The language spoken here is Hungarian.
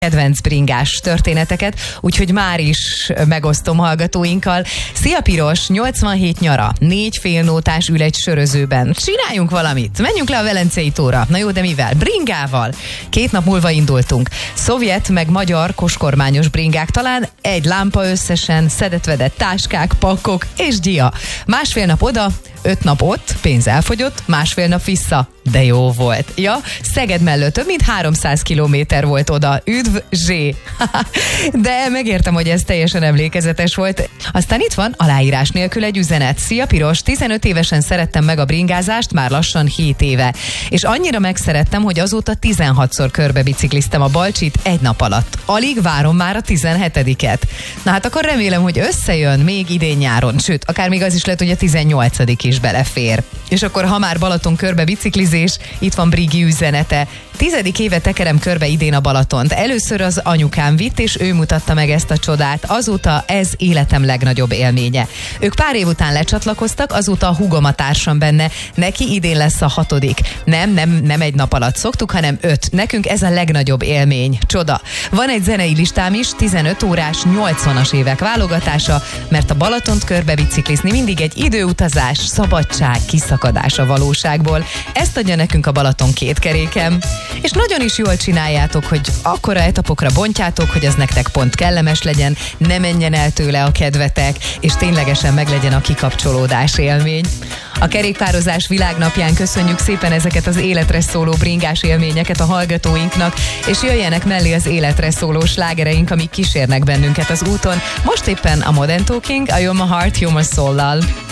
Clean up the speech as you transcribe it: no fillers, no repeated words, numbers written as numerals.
kedvenc bringás történeteket, úgyhogy már is megosztom hallgatóinkkal. Szia Piros, 87 nyara, 4 félnótás ül egy sörözőben. Csináljunk valamit, menjünk le a Velencei tóra. Na jó, de mivel? Bringával. 2 nap múlva indultunk. Szovjet meg magyar koskormányos bringák, talán egy lámpa összesen, szedett-vedett táskák, pakkok és gyia. 1,5 nap oda, 5 nap ott, pénz elfogyott, 1,5 nap vissza, de jó volt. Ja, Szeged mellett több mint 300 kilométer volt oda. Üdv, Zsé! De megértem, hogy ez teljesen emlékezetes volt. Aztán itt van aláírás nélkül egy üzenet. Szia Piros, 15 évesen szerettem meg a bringázást, már lassan 7 éve. És annyira megszerettem, hogy azóta 16-szor körbe bicikliztem a Balcsit egy nap alatt. Alig várom már a 17-et. Na hát akkor remélem, hogy összejön még idén nyáron. Sőt, akár még az is lehet, hogy a 18 is belefér. És akkor, ha már Balaton körbe biciklizés, itt van Brigi üzenete. 10. éve tekerem körbe idén a Balatont. Először az anyukám vitt, és ő mutatta meg ezt a csodát. Azóta ez életem legnagyobb élménye. Ők pár év után lecsatlakoztak, azóta a húgom a társam benne. Neki idén lesz a 6. Nem egy nap alatt szoktuk, hanem 5. Nekünk ez a legnagyobb élmény. Csoda. Van egy zenei listám is, 15 órás 80-as évek válogatása, mert a Balatont körbe biciklizni mindig egy időutazás, szabadság, kiszakadás a valóságból. Ezt adja nekünk a Balaton 2 kerékem. És nagyon is jól csináljátok, hogy akkora etapokra bontjátok, hogy ez nektek pont kellemes legyen, ne menjen el tőle a kedvetek, és ténylegesen meglegyen a kikapcsolódás élmény. A kerékpározás világnapján köszönjük szépen ezeket az életre szóló bringás élményeket a hallgatóinknak, és jöjjenek mellé az életre szóló slágereink, amik kísérnek bennünket az úton. Most éppen a Modern Talking, a You're My Heart, You're My Soul-lal.